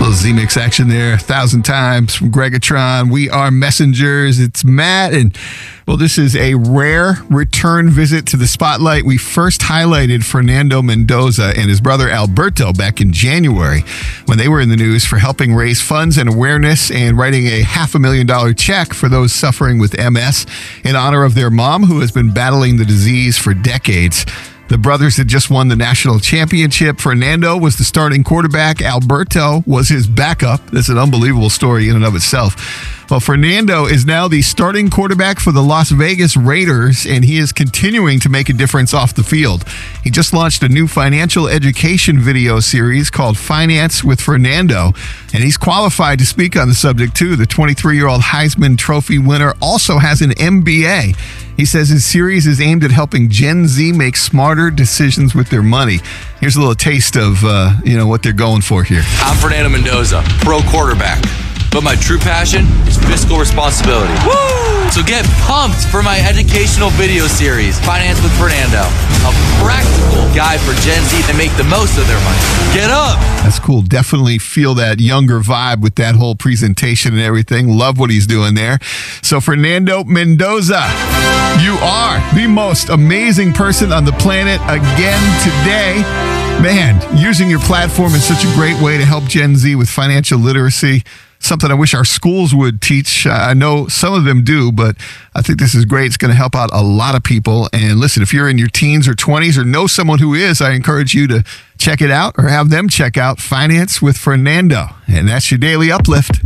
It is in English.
Little Z-Mix action there, 1,000 times from Gregatron. We are messengers. It's Matt, and well, this is a rare return visit to the spotlight. We first highlighted Fernando Mendoza and his brother Alberto back in January when they were in the news for helping raise funds and awareness and writing a $500,000 check for those suffering with MS in honor of their mom, who has been battling the disease for decades. The brothers had just won the national championship. Fernando was the starting quarterback. Alberto was his backup. That's an unbelievable story in and of itself. Well, Fernando is now the starting quarterback for the Las Vegas Raiders, and he is continuing to make a difference off the field. He just launched a new financial education video series called Finance with Fernando, and he's qualified to speak on the subject, too. The 23-year-old Heisman Trophy winner also has an MBA. He says his series is aimed at helping Gen Z make smarter decisions with their money. Here's a little taste of what they're going for here. I'm Fernando Mendoza, pro quarterback. But my true passion is fiscal responsibility. Woo! So get pumped for my educational video series, Finance with Fernando, a practical guide for Gen Z to make the most of their money. Get up! That's cool. Definitely feel that younger vibe with that whole presentation and everything. Love what he's doing there. So Fernando Mendoza, you are the most amazing person on the planet again today. Man, using your platform is such a great way to help Gen Z with financial literacy. Something I wish our schools would teach. I know some of them do, but I think this is great. It's going to help out a lot of people. And listen, if you're in your teens or 20s or know someone who is, I encourage you to check it out or have them check out Finance with Fernando. And that's your daily uplift.